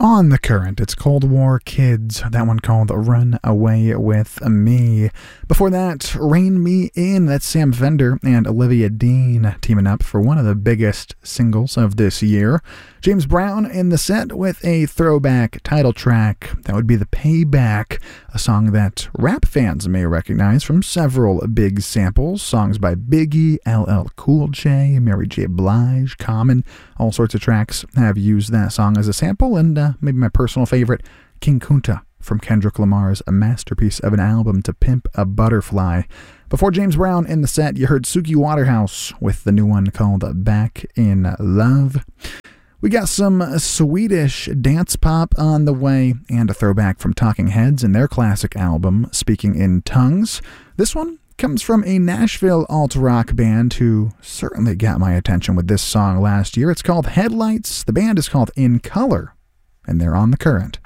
On the current, it's Cold War Kids, that one called Run Away With Me. Before that, Rain Me In, that's Sam Fender and Olivia Dean teaming up for one of the biggest singles of this year. James Brown in the set with a throwback title track, that would be The Payback, a song that rap fans may recognize from several big samples, songs by Biggie, LL Cool J, Mary J. Blige, Common, all sorts of tracks have used that song as a sample, and maybe my personal favorite, King Kunta from Kendrick Lamar's a masterpiece of an album, To Pimp a Butterfly. Before James Brown in the set, you heard Suki Waterhouse with the new one called Back in Love. We got some Swedish dance pop on the way and a throwback from Talking Heads and their classic album, Speaking in Tongues. This one comes from a Nashville alt-rock band who certainly got my attention with this song last year. It's called Headlights. The band is called In Color, and they're on the current.